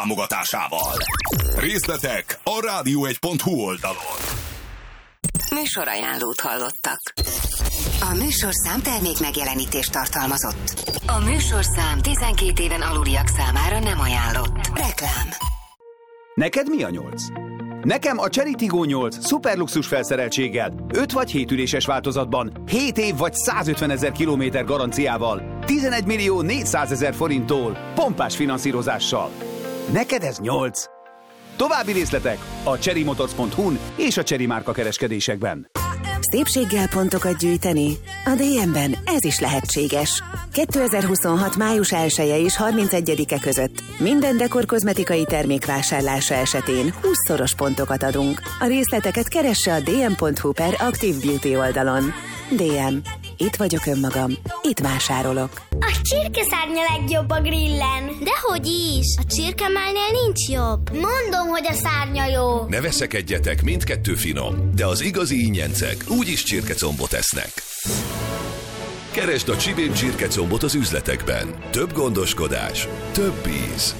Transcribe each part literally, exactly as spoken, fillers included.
támogatásával. Részletek a rádió egy pont hu oldalon. Műsorajánlót hallottak. A műsorszám termék megjelenítést tartalmazott. A műsorszám tizenkét éven aluliak számára nem ajánlott. Reklám. Neked mi a nyolc? Nekem a Chery Tiggo nyolc szuperluxus felszereltséggel, öt vagy hét üléses változatban, hét év vagy százötvenezer kilométer garanciával, tizenegy millió négyszázezer forinttól, pompás finanszírozással. Neked ez nyolc. További részletek a chery motors pont hu-n és a Chery márka kereskedésekben. Szépséggel pontokat gyűjteni? A dé em-ben ez is lehetséges. kétezer-huszonhat május elseje és harmincegyedike között minden dekor kozmetikai termék vásárlása esetén húszszoros pontokat adunk. A részleteket keresse a dé em pont hu per Active Beauty oldalon. dé em. Itt vagyok önmagam. Itt vásárolok. A csirkeszárnya legjobb a grillen. Dehogy is. A csirkemálnél nincs jobb. Mondom, hogy a szárnya jó. Ne veszekedjetek, mindkettő finom. De az igazi ingyencek úgyis csirkecombot esznek. Keresd a Csibén csirkecombot az üzletekben. Több gondoskodás, több íz.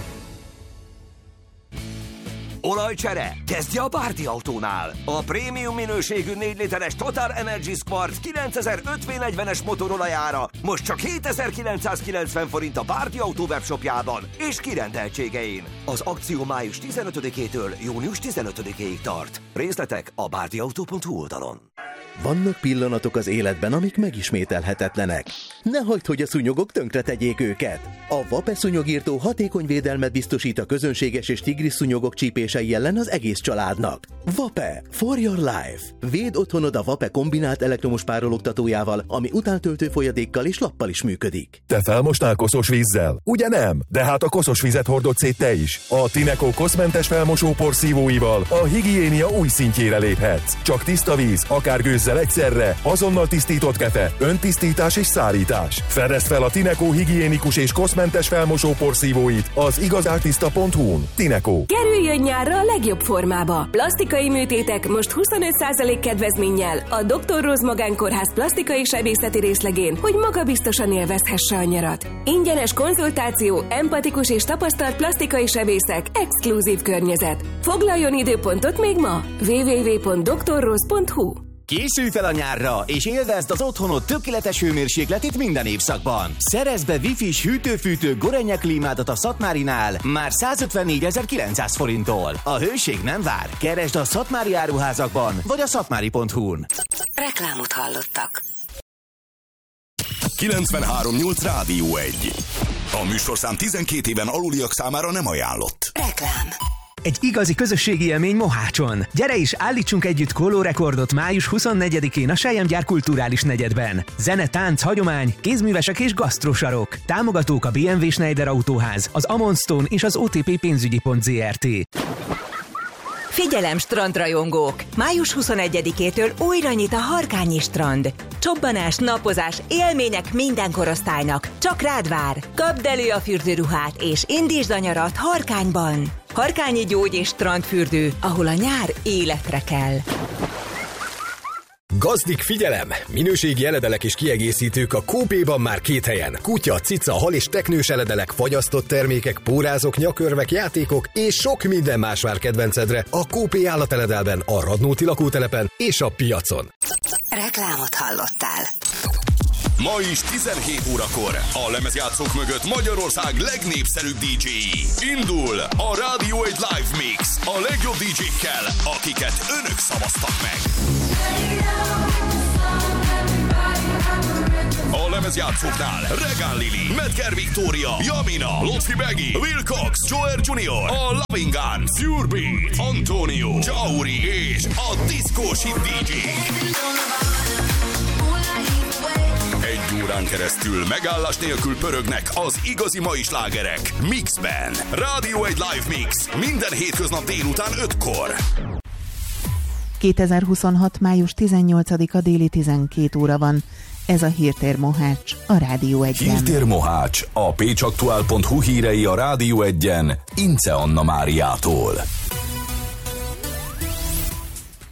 Olajcsere? Kezdje a Bárdi Autónál! A prémium minőségű négy literes Total Energies Quartz kilencezer-öt vé negyvenes motorolajára most csak hétezer-kilencszázkilencven forint a Bárdi Autó webshopjában és kirendeltségein. Az akció május tizenötödikétől június tizenötödikéig tart. Részletek a bárdi autó pont hu oldalon. Vannak pillanatok az életben, amik megismételhetetlenek. Ne hagyd, hogy a szúnyogok tönkre tegyék őket. A Vape szúnyogírtó hatékony védelmet biztosít a közönséges és tigris szúnyogok csípései ellen az egész családnak. Vape. For your life. Védd otthonod a Vape kombinált elektromos párologtatójával, ami utántöltő folyadékkal és lappal is működik. Te felmostál koszos vízzel? Ugye nem? De hát a koszos vizet hordod szét te is. A Tineco koszmentes felmosópor szívóival a higiénia új szintjére léphetsz. Csak tiszta víz, akár gőzzel egyszerre, azonnal tisztított kefe, öntisztítás és szárítás. Fedezd fel a Tineco higiénikus és koszmentes felmosópor szívóit az igazáltiszta pont hu-n. Tineco. Kerüljön nyárra a legjobb formába. Plastikai műtétek most huszonöt százalék kedvezménnyel a doktor Rose Magánkórház plastikai sebészeti részlegén, hogy magabiztosan élvezhesse a nyarat. Ingyenes konzultáció, empatikus és tapasztalt plastikai sebészek, exkluzív környezet. Foglaljon időpontot még ma! double-u double-u double-u pont doktor rose pont hu. Készülj fel a nyárra, és élvezd az otthonod tökéletes hőmérsékletét minden évszakban. Szerezd be Wi-Fi-s hűtő-fűtő Gorenje klímádat a Szatmárinál már százötvennégyezer-kilencszáz forinttól. A hőség nem vár. Keresd a szatmári áruházakban, vagy a szatmári pont hu-n. Reklámot hallottak. kilencvenhárom nyolc Rádió egy. A műsorszám tizenkét éven aluliak számára nem ajánlott. Reklám. Egy igazi közösségi élmény Mohácson. Gyere is, állítsunk együtt kólórekordot május huszonnegyedikén a Selyemgyár kulturális negyedben. Zene, tánc, hagyomány, kézművesek és gasztrosarok. Támogatók a bé em vé Schneider Autóház, az Amon Stone és az o té pé pénzügyi pont zé er té. Figyelem, strandrajongók! május huszonegyedikétől újra nyit a Harkányi strand. Csobbanás, napozás, élmények minden korosztálynak. Csak rád vár! Kapd elő a fürdőruhát és indítsd a nyarat Harkányban. Harkányi gyógy és strandfürdő, ahol a nyár életre kell. Gazdik, figyelem! Minőségi eledelek és kiegészítők a Kópéban már két helyen. Kutya, cica, hal és teknős eledelek, fagyasztott termékek, pórázok, nyakörvek, játékok és sok minden más vár kedvencedre a Kópé állateledelben, a Radnóti lakótelepen és a piacon. Reklámot hallottál. Ma is tizenhét órakor a lemezjátszók mögött Magyarország legnépszerűbb dé dzséi. Indul a Rádió egy Live Mix a legjobb dé dzsékkel, akiket önök szavaztak meg. A lemezjátszóknál Regán Lili, Medker Victoria, Jamina, Lotfi Beggy, Will Cox, Joer junior, a Loving Gun, Furebeat, Antonio, Jauri és a Disco Shit dé dzsé. Egy órán keresztül megállás nélkül pörögnek az igazi mai slágerek Mixben. Rádió egy Live Mix minden hétköznap délután ötkor. kétezer-huszonhat május tizennyolcadika déli tizenkét óra van. Ez a Hírtér Mohács, a Rádió egyen. Hírtér Mohács, a pécsaktuál pont hu hírei a Rádió egyen, Ince Anna Máriától.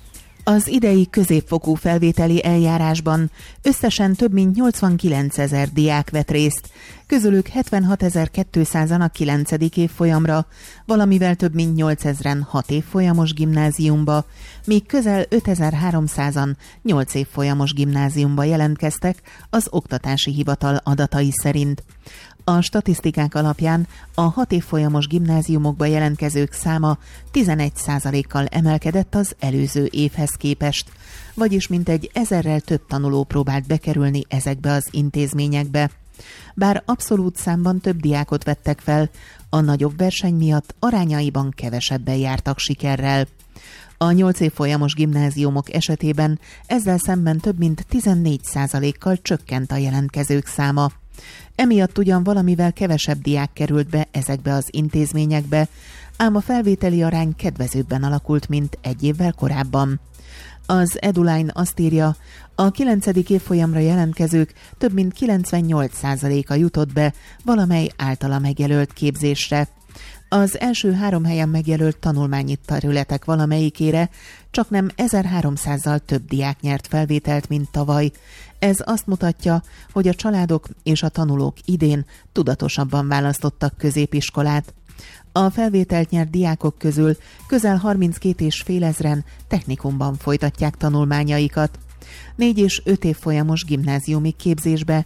Az idei középfokú felvételi eljárásban összesen több mint nyolcvankilencezer diák vett részt, közülük hetvenhatezer-kétszázan a kilencedik évfolyamra, valamivel több mint nyolcezren hat évfolyamos gimnáziumba, míg közel ötezer-háromszázan nyolc évfolyamos gimnáziumba jelentkeztek az Oktatási Hivatal adatai szerint. A statisztikák alapján a hat évfolyamos gimnáziumokba jelentkezők száma tizenegy százalékkal emelkedett az előző évhez képest, vagyis mintegy ezerrel több tanuló próbált bekerülni ezekbe az intézményekbe. Bár abszolút számban több diákot vettek fel, a nagyobb verseny miatt arányaiban kevesebben jártak sikerrel. A nyolc évfolyamos gimnáziumok esetében ezzel szemben több mint tizennégy százalékkal csökkent a jelentkezők száma. Emiatt ugyan valamivel kevesebb diák került be ezekbe az intézményekbe, ám a felvételi arány kedvezőbben alakult, mint egy évvel korábban. Az Eduline azt írja, a kilencedik évfolyamra jelentkezők több mint kilencvennyolc százaléka jutott be valamely általa megjelölt képzésre. Az első három helyen megjelölt tanulmányi területek valamelyikére csaknem ezerháromszázzal több diák nyert felvételt, mint tavaly. Ez azt mutatja, hogy a családok és a tanulók idén tudatosabban választottak középiskolát. A felvételt nyert diákok közül közel harminckét és fél ezren technikumban folytatják tanulmányaikat. Négy és öt évfolyamos gimnáziumi képzésbe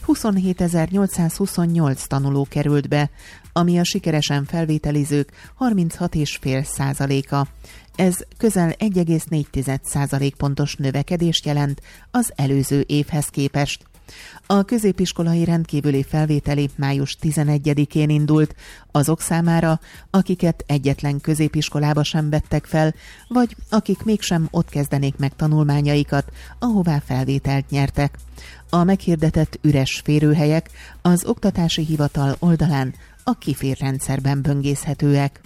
huszonhétezer-nyolcszázhuszonnyolc tanuló került be, ami a sikeresen felvételizők harminchat egész öt százaléka. Ez közel egy egész négy százalékpontos növekedést jelent az előző évhez képest. A középiskolai rendkívüli felvételi május tizenegyedikén indult azok számára, akiket egyetlen középiskolába sem vettek fel, vagy akik mégsem ott kezdenék meg tanulmányaikat, ahová felvételt nyertek. A meghirdetett üres férőhelyek az Oktatási Hivatal oldalán a kifér rendszerben böngészhetőek.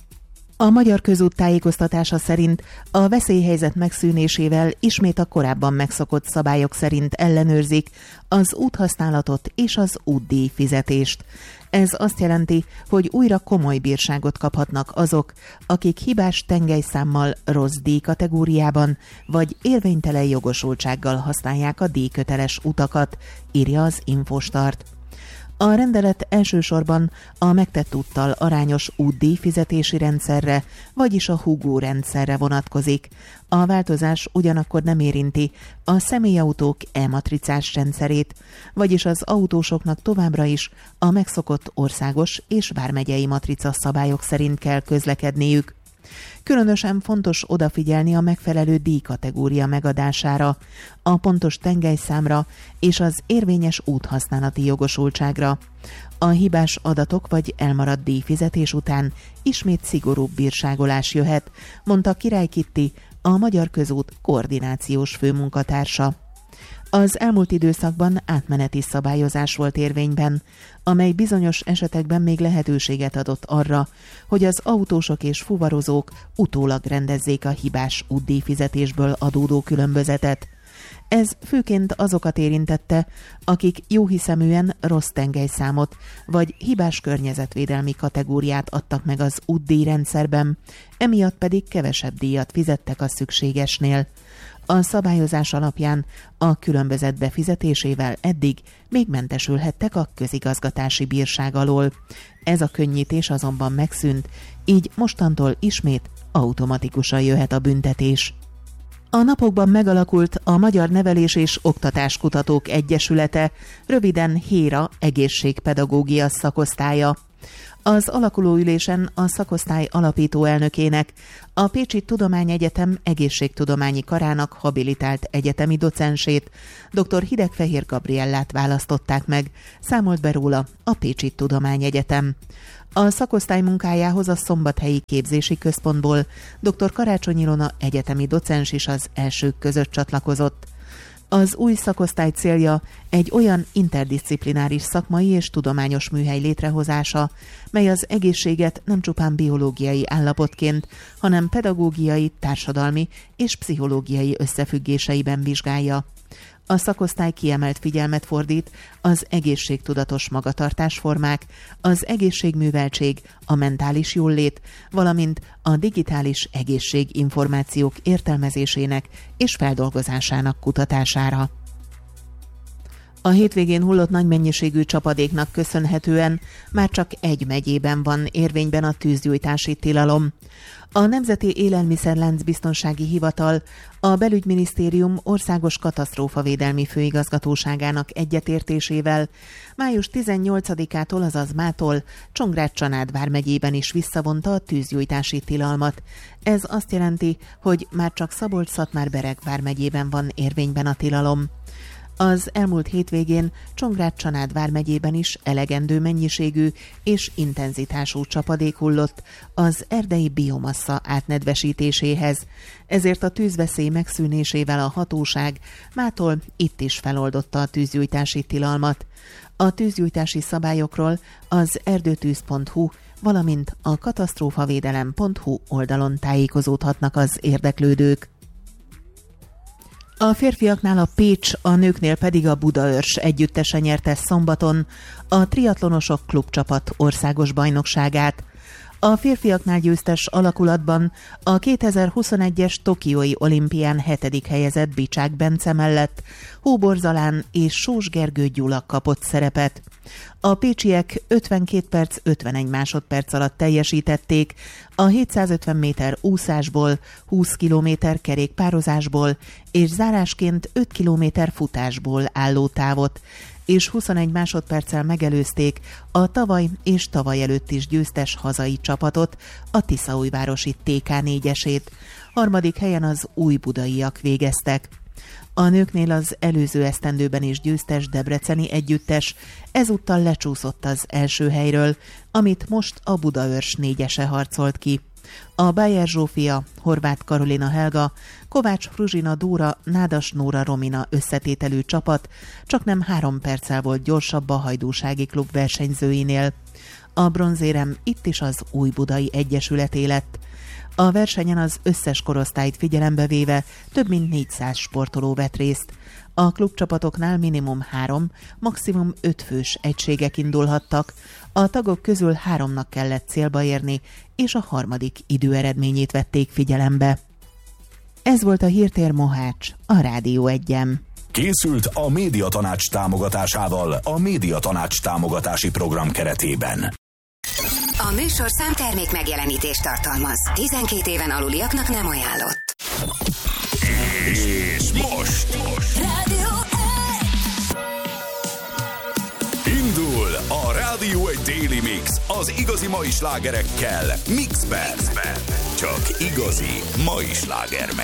A Magyar Közút tájékoztatása szerint a veszélyhelyzet megszűnésével ismét a korábban megszokott szabályok szerint ellenőrzik az úthasználatot és az útdíj fizetést. Ez azt jelenti, hogy újra komoly bírságot kaphatnak azok, akik hibás tengelyszámmal rossz díjkategóriában vagy érvénytelen jogosultsággal használják a díjköteles utakat, írja az Infostart. A rendelet elsősorban a megtett úttal arányos útdíj fizetési rendszerre, vagyis a Hugo rendszerre vonatkozik. A változás ugyanakkor nem érinti a személyautók e-matricás rendszerét, vagyis az autósoknak továbbra is a megszokott országos és vármegyei matrica szabályok szerint kell közlekedniük. Különösen fontos odafigyelni a megfelelő díjkategória megadására, a pontos tengelyszámra és az érvényes úthasználati jogosultságra. A hibás adatok vagy elmaradt díjfizetés után ismét szigorúbb bírságolás jöhet, mondta Király Kitti, a Magyar Közút koordinációs főmunkatársa. Az elmúlt időszakban átmeneti szabályozás volt érvényben, amely bizonyos esetekben még lehetőséget adott arra, hogy az autósok és fuvarozók utólag rendezzék a hibás útdíjfizetésből adódó különbözetet. Ez főként azokat érintette, akik jóhiszeműen rossz tengelyszámot vagy hibás környezetvédelmi kategóriát adtak meg az útdíjrendszerben, emiatt pedig kevesebb díjat fizettek a szükségesnél. A szabályozás alapján a különbözet befizetésével eddig még mentesülhettek a közigazgatási bírság alól. Ez a könnyítés azonban megszűnt, így mostantól ismét automatikusan jöhet a büntetés. A napokban megalakult a Magyar Nevelés és Oktatáskutatók Egyesülete, röviden HÉRA egészségpedagógia szakosztálya. Az alakulóülésen a szakosztály alapító elnökének, a Pécsi Tudományegyetem egészségtudományi karának habilitált egyetemi docensét, dr. Hidegfehér Gabriellát választották meg, számolt be róla a Pécsi Tudományegyetem. A szakosztály munkájához a Szombathelyi Képzési Központból dr. Karácsony Ilona egyetemi docens is az elsők között csatlakozott. Az új szakosztály célja egy olyan interdisziplináris szakmai és tudományos műhely létrehozása, mely az egészséget nem csupán biológiai állapotként, hanem pedagógiai, társadalmi és pszichológiai összefüggéseiben vizsgálja. A szakosztály kiemelt figyelmet fordít az egészségtudatos magatartásformák, az egészségműveltség, a mentális jólét, valamint a digitális egészséginformációk értelmezésének és feldolgozásának kutatására. A hétvégén hullott nagy mennyiségű csapadéknak köszönhetően már csak egy megyében van érvényben a tűzgyújtási tilalom. A Nemzeti Élelmiszerlánc Biztonsági Hivatal a Belügyminisztérium Országos Katasztrófavédelmi Főigazgatóságának egyetértésével május tizennyolcadikától, azaz mától Csongrád-Csanád vármegyében is visszavonta a tűzgyújtási tilalmat. Ez azt jelenti, hogy már csak Szabolcs-Szatmár-Bereg vármegyében van érvényben a tilalom. Az elmúlt hétvégén Csongrád-Csanád vármegyében is elegendő mennyiségű és intenzitású csapadék hullott az erdei biomassa átnedvesítéséhez, ezért a tűzveszély megszűnésével a hatóság mától itt is feloldotta a tűzgyújtási tilalmat. A tűzgyújtási szabályokról az erdőtűz pont hu, valamint a katasztrófavédelem pont hu oldalon tájékozódhatnak az érdeklődők. A férfiaknál a Pécs, a nőknél pedig a Budaörs együttese nyerte szombaton a triatlonosok klubcsapat országos bajnokságát. A férfiaknál győztes alakulatban a kétezer-huszonegyes tokiói olimpián hetedik helyezett Bicsák Bence mellett Hóbor Zalán és Sós Gergő Gyula kapott szerepet. A pécsiek ötvenkét perc ötvenegy másodperc alatt teljesítették a hétszázötven méter úszásból, húsz kilométer kerékpározásból és zárásként öt kilométer futásból álló távot, és huszonegy másodperccel megelőzték a tavaly és tavaly előtt is győztes hazai csapatot, a tiszaújvárosi té ká négyesét. Harmadik helyen az újbudaiak végeztek. A nőknél az előző esztendőben is győztes debreceni együttes ezúttal lecsúszott az első helyről, amit most a Budaörs négyese harcolt ki. A Bayer Zsófia, Horváth Karolina Helga, Kovács Fruzsina Dóra, Nádas Nóra Romina összetételű csapat csaknem három perccel volt gyorsabb a Hajdúsági Klub versenyzőinél. A bronzérem itt is az Újbudai Egyesületé lett. A versenyen az összes korosztályt figyelembe véve több mint négyszáz sportoló vett részt. A klubcsapatoknál minimum három, maximum öt fős egységek indulhattak. A tagok közül háromnak kellett célba érni, és a harmadik időeredményét vették figyelembe. Ez volt a Hírtér Mohács, a Rádió Egyen. Készült a Médiatanács támogatásával a Médiatanács támogatási program keretében. A műsorszám termék megjelenítést tartalmaz. tizenkét éven aluliaknak nem ajánlott. És most, most. Rádió Indul a Rádió egy Daily Mix az igazi mai slágerekkel Mixben. Csak igazi mai sláger.